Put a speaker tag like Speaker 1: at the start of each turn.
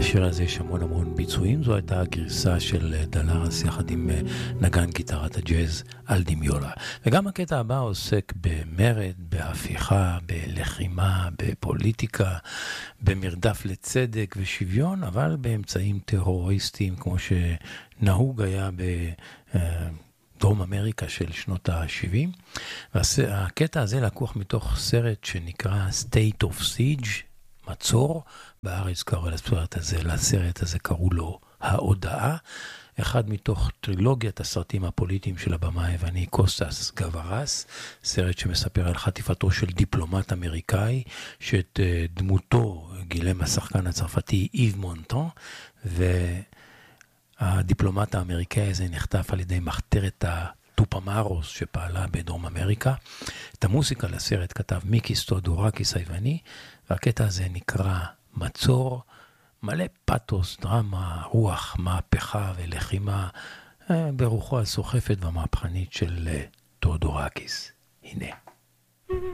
Speaker 1: לשיר הזה יש המון ביצועים. זו הייתה הגרסה של דלרס יחד עם נגן גיטרת הג'אז אלדי מיולה. וגם הקטע הבא עוסק במרד, בהפיכה, בלחימה, בפוליטיקה, במרדף לצדק ושוויון, אבל באמצעים טרוריסטיים כמו שנהוג היה דרום אמריקה של שנות ה-70. והקטע הזה לקוח מתוך סרט שנקרא State of Siege, מצור. בארץ קראו לסרט הזה קראו לו ההודעה, אחד מתוך טרילוגיית הסרטים הפוליטיים של הבמה היווני קוסטס גווארס, סרט שמספר על חטיפתו של דיפלומט אמריקאי, שאת דמותו גילם השחקן הצרפתי איב מונטן, והדיפלומט האמריקאי הזה נחטף על ידי מחתרת טופמארוס שפעלה בדרום אמריקה. את המוסיקה לסרט כתב מיקיס תיאודורקיס היווני, והקטע הזה נקרא מצור, מלא פאטוס, דרמה, רוח, מהפכה ולחימה, ברוחו הסוחפת והמהפכנית של תיאודורקיס. הנה.